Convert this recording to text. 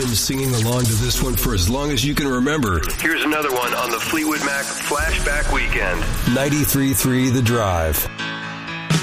been singing along to this one for as long as you can remember. Here's another one on the Fleetwood Mac Flashback Weekend. 93.3 The Drive.